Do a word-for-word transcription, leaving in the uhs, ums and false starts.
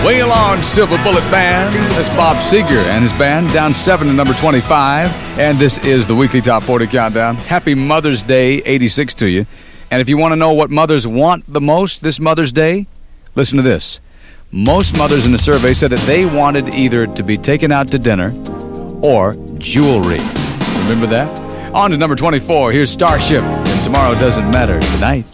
Waylon Silver Bullet Band. That's Bob Seger and his band, down seven to number twenty-five. And this is the weekly Top forty Countdown. Happy Mother's Day, eighty-six to you. And if you want to know what mothers want the most this Mother's Day, listen to this. Most mothers in the survey said that they wanted either to be taken out to dinner or jewelry. Remember that? On to number twenty-four. Here's Starship. And Tomorrow Doesn't Matter Tonight.